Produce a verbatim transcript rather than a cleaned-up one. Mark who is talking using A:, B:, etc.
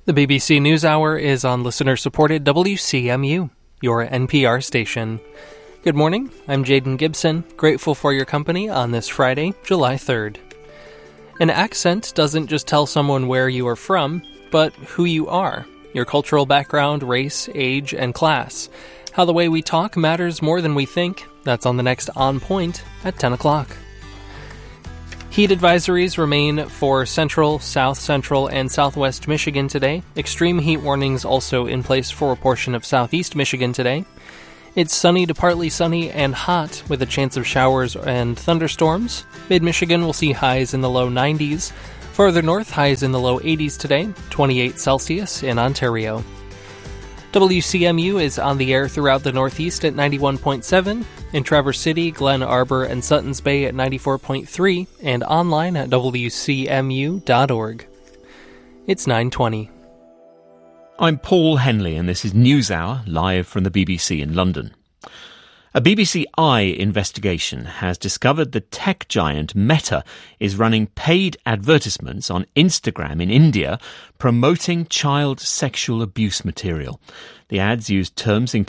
A: The B B C NewsHour is on listener-supported W C M U, your N P R station. Good morning, I'm Jaden Gibson, grateful for your company on this Friday, July third. An accent doesn't just tell someone where you are from, but who you are, your cultural background, race, age, and class. How the way we talk matters more than we think. That's on the next On Point at ten o'clock. Heat advisories remain for central, south central, and southwest Michigan today. Extreme heat warnings also in place for a portion of southeast Michigan today. It's sunny to partly sunny and hot with a chance of showers and thunderstorms. Mid-Michigan will see highs in the low nineties. Further north, highs in the low eighties today, twenty-eight Celsius in Ontario. W C M U is on the air throughout the Northeast at ninety-one point seven, in Traverse City, Glen Arbor, and Suttons Bay at ninety-four point three, and online at w c m u dot org. It's nine twenty.
B: I'm Paul Henley, and this is NewsHour, live from the B B C in London. A B B C Eye investigation has discovered the tech giant Meta is running paid advertisements on Instagram in India promoting child sexual abuse material. The ads use terms including